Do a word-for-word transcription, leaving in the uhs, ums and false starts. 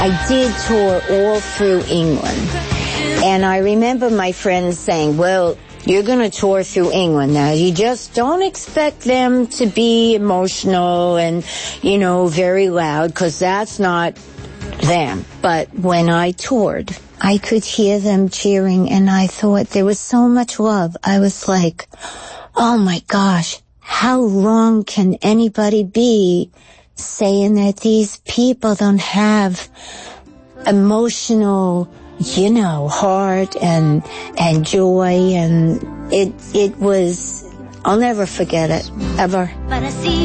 I did tour all through England. And I remember my friends saying, well, you're going to tour through England now. You just don't expect them to be emotional and, you know, very loud, because that's not them. But when I toured, I could hear them cheering, and I thought there was so much love. I was like, oh my gosh, how wrong can anybody be saying that these people don't have emotional, you know, heart and and joy, and it it was, I'll never forget it, ever.